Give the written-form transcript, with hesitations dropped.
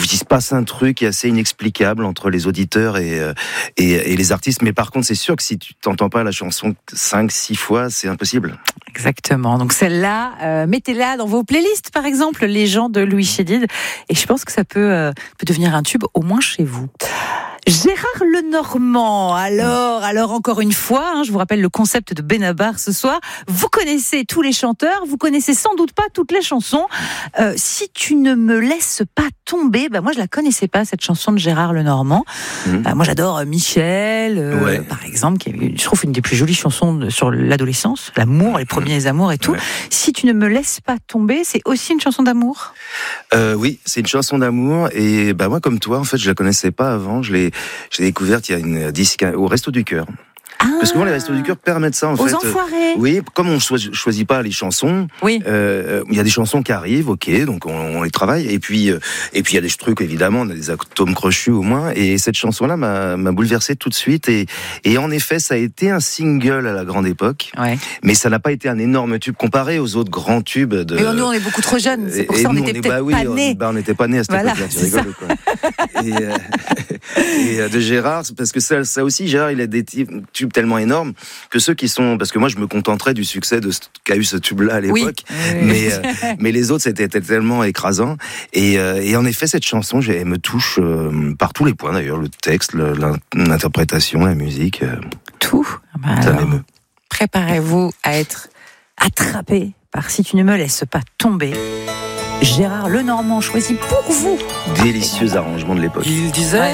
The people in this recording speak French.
il se passe un truc qui est assez inexplicable entre les auditeurs et les artistes. Mais par contre, c'est sûr que si tu t'entends pas la chanson 5-6 fois, c'est impossible. Exactement. Donc celle-là, mettez-la dans vos playlists, par exemple, les gens de Louis Chédid. Et je pense que ça peut devenir un tube, au moins chez vous. Gérard Lenormand, alors encore une fois, je vous rappelle le concept de Benabar ce soir. Vous connaissez tous les chanteurs, vous connaissez sans doute pas toutes les chansons. Si tu ne me laisses pas tomber, moi je la connaissais pas cette chanson de Gérard Lenormand. Moi j'adore Michel, par exemple, qui est, je trouve, une des plus jolies chansons sur l'adolescence, l'amour, les premiers amours et tout. Ouais. Si tu ne me laisses pas tomber, c'est aussi une chanson d'amour. Oui, c'est une chanson d'amour et moi comme toi en fait je la connaissais pas avant, j'ai découverte il y a une disque au Resto du Cœur. Parce que souvent les Restos du Cœur permettent ça en aux fait. Enfoirés. Oui, comme on choisit pas les chansons, il y a des chansons qui arrivent, donc on les travaille et puis il y a des trucs évidemment, on a des atomes crochus au moins et cette chanson là m'a bouleversé tout de suite et en effet ça a été un single à la grande époque, mais ça n'a pas été un énorme tube comparé aux autres grands tubes de. Et nous on est beaucoup trop jeunes, c'est pour ça on était peut-être pas nés. On n'était pas nés à cette époque-là, tu rigoles quoi. Et de Gérard, parce que ça aussi Gérard il a des tubes tellement énormes que ceux qui sont, parce que moi je me contenterais du succès de qu'a eu ce tube-là à l'époque, mais les autres c'était tellement écrasant et en effet cette chanson elle me touche par tous les points d'ailleurs, le texte, l'interprétation, la musique, tout. Ça m'émeut. Préparez-vous à être attrapé par Si tu ne me laisses pas tomber. Gérard Lenormand choisi pour vous. Délicieux arrangement de l'époque. Il disait